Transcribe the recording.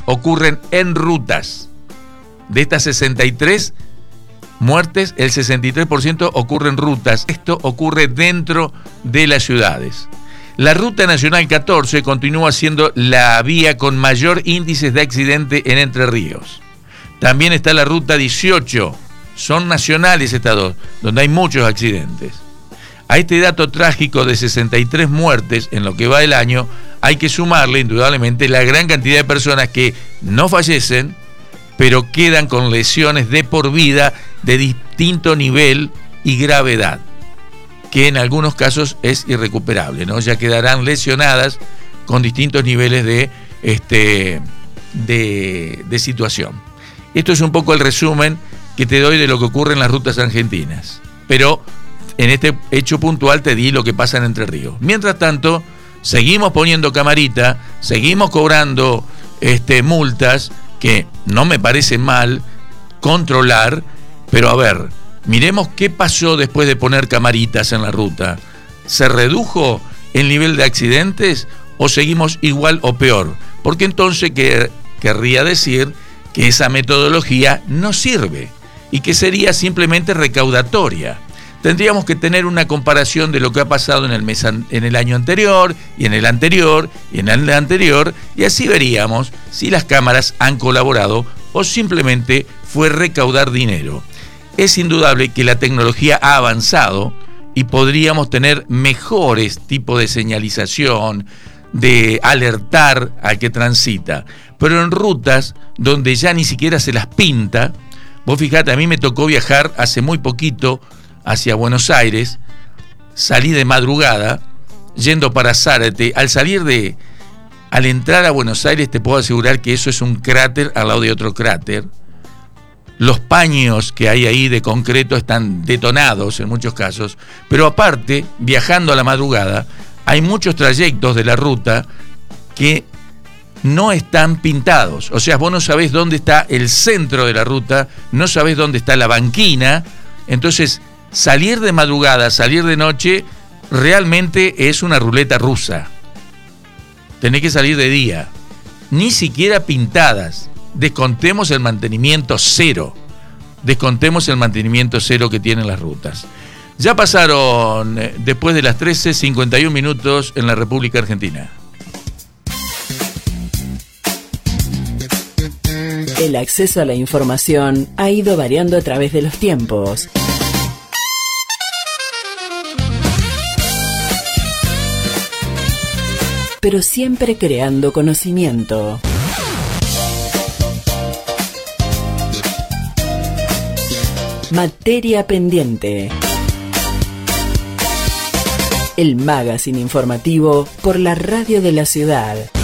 ocurren en rutas. De estas 63 muertes, el 63% ocurre en rutas. Esto ocurre dentro de las ciudades. La Ruta Nacional 14 continúa siendo la vía con mayor índices de accidente en Entre Ríos. También está la Ruta 18. Son nacionales estas dos, donde hay muchos accidentes. A este dato trágico de 63 muertes en lo que va del año, hay que sumarle indudablemente la gran cantidad de personas que no fallecen, pero quedan con lesiones de por vida de distinto nivel y gravedad, que en algunos casos es irrecuperable, ¿no? Ya quedarán lesionadas con distintos niveles de situación. Esto es un poco el resumen que te doy de lo que ocurre en las rutas argentinas, pero en este hecho puntual te di lo que pasa en Entre Ríos. Mientras tanto, seguimos poniendo camarita, seguimos cobrando multas, que no me parece mal controlar, pero a ver, miremos qué pasó después de poner camaritas en la ruta. ¿Se redujo el nivel de accidentes o seguimos igual o peor? Porque entonces querría decir que esa metodología no sirve y que sería simplemente recaudatoria. Tendríamos que tener una comparación de lo que ha pasado en el año anterior, y en el anterior, y en el anterior, y así veríamos si las cámaras han colaborado o simplemente fue recaudar dinero. Es indudable que la tecnología ha avanzado y podríamos tener mejores tipos de señalización, de alertar al que transita, pero en rutas donde ya ni siquiera se las pinta. Vos fijate, a mí me tocó viajar hace muy poquito hacia Buenos Aires, salí de madrugada, yendo para Zárate. Al entrar a Buenos Aires te puedo asegurar que eso es un cráter al lado de otro cráter. Los paños que hay ahí de concreto están detonados en muchos casos, pero aparte, viajando a la madrugada, hay muchos trayectos de la ruta que no están pintados. O sea, vos no sabés dónde está el centro de la ruta, no sabés dónde está la banquina. Entonces, salir de madrugada, salir de noche, realmente es una ruleta rusa. Tenés que salir de día. Ni siquiera pintadas. Descontemos el mantenimiento cero. Descontemos el mantenimiento cero que tienen las rutas. Ya pasaron, después de las 13:51 minutos en la República Argentina. El acceso a la información ha ido variando a través de los tiempos. Pero siempre creando conocimiento. Materia pendiente. El magazine informativo por la radio de la ciudad.